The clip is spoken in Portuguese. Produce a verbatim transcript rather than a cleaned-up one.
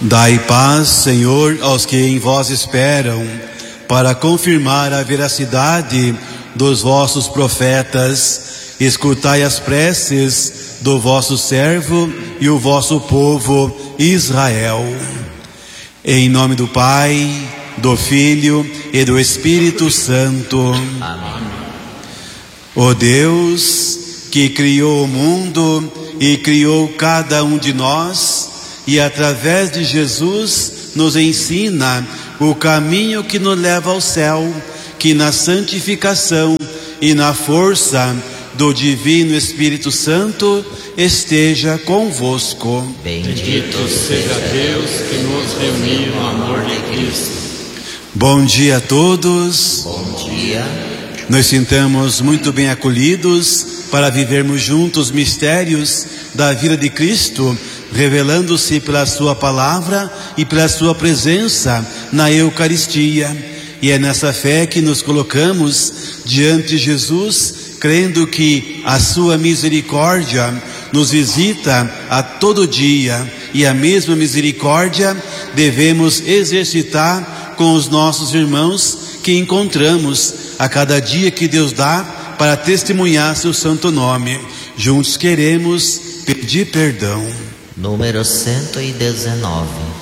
Dai paz, Senhor, aos que em vós esperam, para confirmar a veracidade dos vossos profetas. Escutai as preces do vosso servo e o vosso povo Israel. Em nome do Pai, do Filho e do Espírito Santo. Amém. Ó Deus, que criou o mundo e criou cada um de nós, e através de Jesus nos ensina o caminho que nos leva ao céu, que na santificação e na força do Divino Espírito Santo esteja convosco. Bendito seja Deus que nos reuniu no amor de Cristo. Bom dia a todos. Bom dia. Nos sintamos muito bem acolhidos para vivermos juntos os mistérios da vida de Cristo, revelando-se pela sua palavra e pela sua presença na Eucaristia. E é nessa fé que nos colocamos diante de Jesus, crendo que a sua misericórdia nos visita a todo dia, e a mesma misericórdia devemos exercitar com os nossos irmãos que encontramos a cada dia que Deus dá para testemunhar seu santo nome. Juntos queremos pedir perdão. Número cento e dezenove.